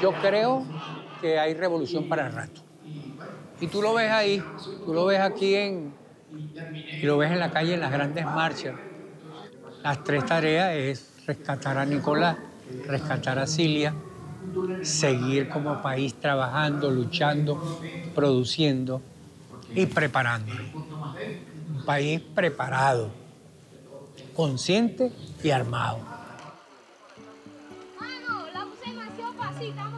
Yo creo que hay revolución para el rato. Y tú lo ves ahí, tú lo ves aquí y lo ves en la calle en las grandes marchas. Las tres tareas es rescatar a Nicolás, rescatar a Cilia, seguir como país trabajando, luchando, produciendo y preparándolo. Un país preparado, consciente y armado. Mano, la puse demasiado fácil.